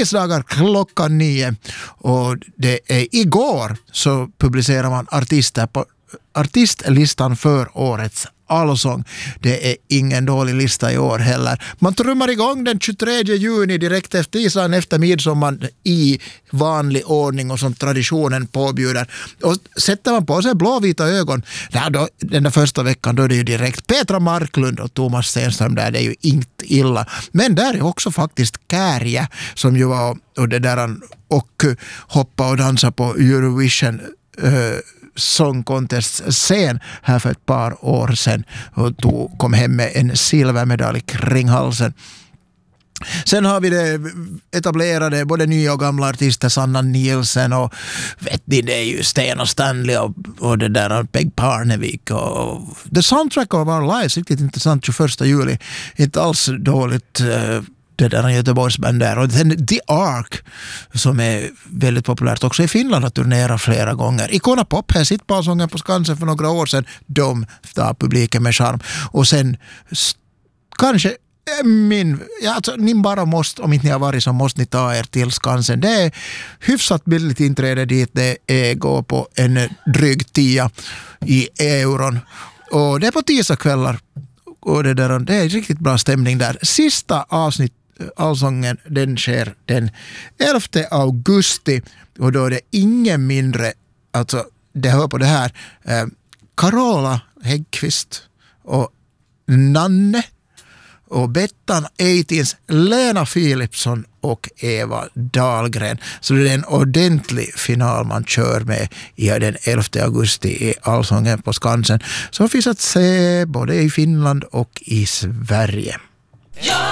tisdagar klockan 9. Och det är igår så publicerar man artister på artistlistan för årets allsång. Det är ingen dålig lista i år heller. Man trummar igång den 23 juni direkt efter tisdagen efter midsommar i vanlig ordning och som traditionen påbjuder. Och sätter man på sig blåvita ögon den där första veckan, då är det ju direkt Petra Marklund och Thomas Stenström där, det är ju inte illa. Men där är också faktiskt Kärje som ju var och det där och hoppa och dansa på Eurovision Song Contest scen här för ett par år sedan och då kom hem med en silvermedalj kring halsen. Sen har vi det etablerade både nya och gamla artister, Sanna Nielsen och vet ni, det är ju Sten och Stanley och det där Peg Parnevik och The Soundtrack of Our Lives, riktigt intressant, 21 juli, inte alls dåligt det där Göteborgsband där. Och sen The Ark som är väldigt populärt också i Finland att turnera flera gånger. Icona Pop här sitt på sången på Skansen för några år sedan. De tar publiken med charm. Och sen kanske ni bara måste, om inte ni har varit så måste ni ta er till Skansen. Det är hyfsat billigt inträde dit, det är gå på en dryg 10 i euron. Och det är på tisdagskvällar. Och det är riktigt bra stämning där. Sista avsnitt allsången, den sker den 11 augusti och då är det ingen mindre, alltså det hör på det här, Carola Häggkvist och Nanne och Bettan Eitins, Lena Philipsson och Eva Dahlgren. Så det är en ordentlig final man kör med i den 11 augusti i allsången på Skansen. Så finns att se både i Finland och i Sverige.